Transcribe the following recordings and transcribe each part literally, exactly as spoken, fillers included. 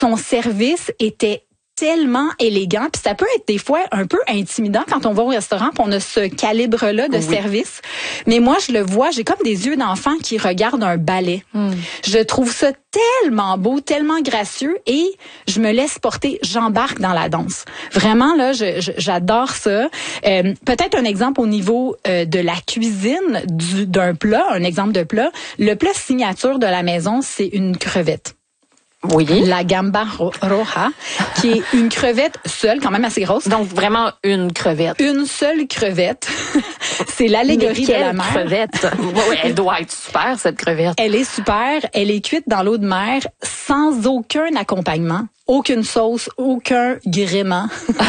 ton service était tellement élégant, puis ça peut être des fois un peu intimidant quand on va au restaurant, puis on a ce calibre-là de oui. service. Mais moi, je le vois, j'ai comme des yeux d'enfant qui regardent un ballet. Mm. Je trouve ça tellement beau, tellement gracieux, et je me laisse porter, j'embarque dans la danse. Vraiment, là, je, je, j'adore ça. Euh, peut-être un exemple au niveau euh, de la cuisine du, d'un plat, un exemple de plat. Le plat signature de la maison, c'est une crevette. Oui. La gamba ro- roja, qui est une crevette seule, quand même assez grosse. Donc, vraiment une crevette. Une seule crevette. C'est l'allégorie de la mer. Crevette. Oui, elle doit être super, cette crevette. Elle est super. Elle est cuite dans l'eau de mer sans aucun accompagnement, aucune sauce, aucun gréement.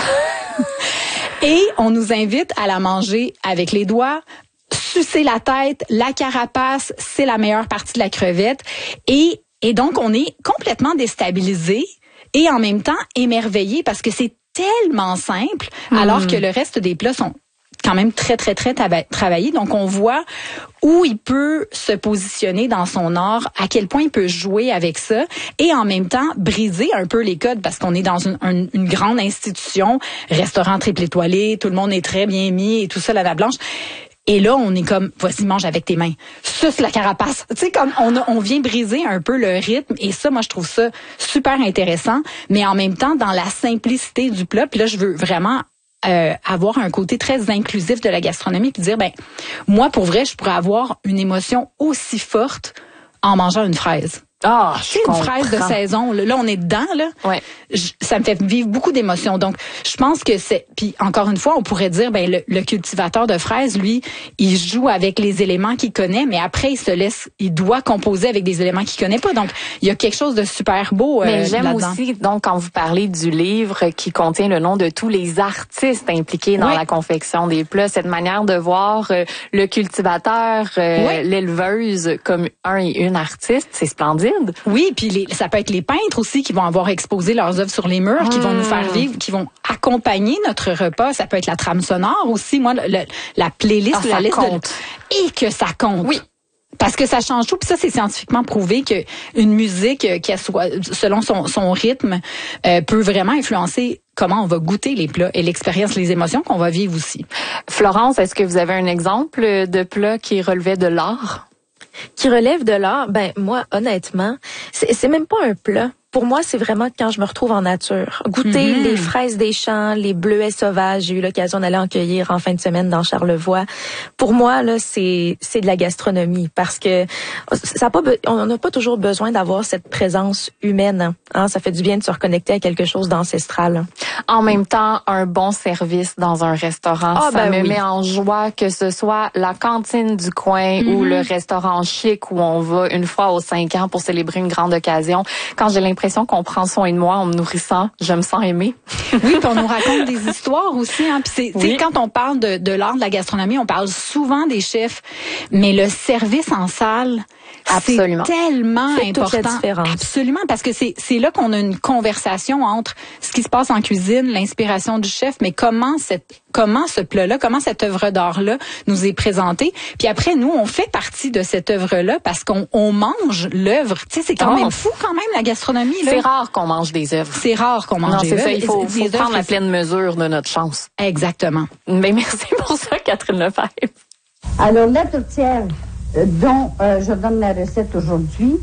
Et on nous invite à la manger avec les doigts, sucer la tête, la carapace, c'est la meilleure partie de la crevette. Et Et donc, on est complètement déstabilisé et en même temps émerveillé parce que c'est tellement simple, mmh. alors que le reste des plats sont quand même très, très, très tava- travaillés. Donc, on voit où il peut se positionner dans son art, à quel point il peut jouer avec ça et en même temps briser un peu les codes parce qu'on est dans une, une, une grande institution, restaurant triple étoilé, tout le monde est très bien mis et tout ça, la nappe blanche. Et là, on est comme, voici, mange avec tes mains. Suce la carapace. Tu sais, comme on, a, on vient briser un peu le rythme. Et ça, moi, je trouve ça super intéressant. Mais en même temps, dans la simplicité du plat. Puis là, je veux vraiment euh, avoir un côté très inclusif de la gastronomie. Puis dire, ben, moi, pour vrai, je pourrais avoir une émotion aussi forte en mangeant une fraise. Ah, c'est une fraise de saison. Là, on est dedans, là. Ouais. Je, ça me fait vivre beaucoup d'émotions. Donc, je pense que c'est... Puis, encore une fois, on pourrait dire, ben le, le cultivateur de fraises, lui, il joue avec les éléments qu'il connaît, mais après, il se laisse... Il doit composer avec des éléments qu'il connaît pas. Donc, il y a quelque chose de super beau euh, Mais j'aime là-dedans. aussi, donc, quand vous parlez du livre qui contient le nom de tous les artistes impliqués dans oui. la confection des plats, cette manière de voir euh, le cultivateur, euh, oui. l'éleveuse comme un et une artiste, c'est splendide. Oui, puis les, ça peut être les peintres aussi qui vont avoir exposé leurs œuvres sur les murs, mmh. qui vont nous faire vivre, qui vont accompagner notre repas. Ça peut être la trame sonore aussi. Moi, le, la playlist, ah, la liste compte. De, et que ça compte. Oui. Parce que ça change tout. Puis ça, c'est scientifiquement prouvé que une musique qui soit selon son, son rythme euh, peut vraiment influencer comment on va goûter les plats et l'expérience, les émotions qu'on va vivre aussi. Florence, est-ce que vous avez un exemple de plat qui relevait de l'art? Qui relève de l'art, ben moi honnêtement, c'est, c'est même pas un plat. Pour moi, c'est vraiment quand je me retrouve en nature. Goûter mm-hmm. les fraises des champs, les bleuets sauvages. J'ai eu l'occasion d'aller en cueillir en fin de semaine dans Charlevoix. Pour moi, là, c'est c'est de la gastronomie parce que ça a pas on n'a pas toujours besoin d'avoir cette présence humaine. Hein, ça fait du bien de se reconnecter à quelque chose d'ancestral. En même temps, un bon service dans un restaurant, ah, ça ben me oui. met en joie que ce soit la cantine du coin mm-hmm. ou le restaurant chic où on va une fois aux cinq ans pour célébrer une grande occasion. Quand j'ai l'impression qu'on prend soin de moi en me nourrissant, je me sens aimée. Oui, puis on nous raconte des histoires aussi. Hein. Puis c'est, oui. quand on parle de, de l'art de la gastronomie, on parle souvent des chefs, mais le service en salle, absolument. C'est tellement c'est important. Toute la différence. Absolument, parce que c'est c'est là qu'on a une conversation entre ce qui se passe en cuisine, l'inspiration du chef, mais comment cette comment ce plat-là, comment cette œuvre d'art-là nous est présentée. Puis après, nous, on fait partie de cette œuvre-là parce qu'on on mange l'œuvre. Tu sais, c'est quand oh. même fou quand même la gastronomie. Là. C'est rare qu'on mange des œuvres. C'est rare qu'on mange non, des c'est œuvres. Ça, il faut, faut des prendre œuvres, la pleine mesure de notre chance. Exactement. Mais merci pour ça, Catherine Lefebvre. Alors, la tourtière dont euh, je donne la recette aujourd'hui,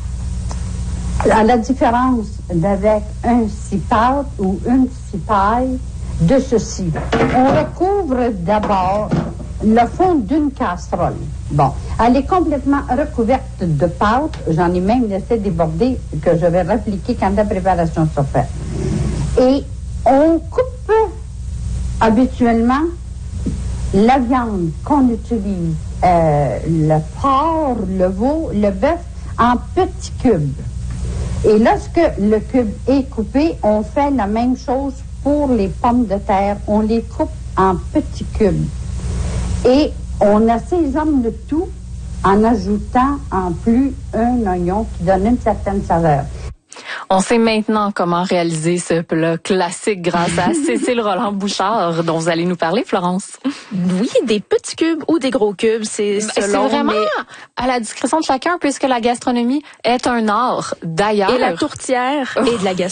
à la différence d'avec un cipote ou une cipaille, de ceci. On recouvre d'abord le fond d'une casserole. Bon, elle est complètement recouverte de pâte. J'en ai même laissé déborder que je vais répliquer quand la préparation sera faite. Et on coupe habituellement la viande qu'on utilise, euh, le porc, le veau, le bœuf, en petits cubes. Et lorsque le cube est coupé, on fait la même chose pour les pommes de terre. On les coupe en petits cubes. Et on assaisonne le tout en ajoutant en plus un oignon qui donne une certaine saveur. On sait maintenant comment réaliser ce plat classique grâce à Cécile Roland-Bouchard, dont vous allez nous parler, Florence. Oui, des petits cubes ou des gros cubes, c'est selon. C'est vraiment mais... à la discrétion de chacun, puisque la gastronomie est un art. D'ailleurs. Et la tourtière oh. est de la gastronomie.